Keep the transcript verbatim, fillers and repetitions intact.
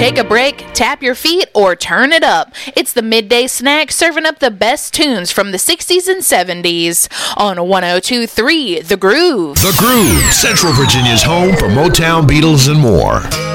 Take a break, tap your feet, or turn it up. It's the Midday Snack serving up the best tunes from the sixties and seventies on one oh two point three The Groove. The Groove, Central Virginia's home for Motown, Beatles, and more.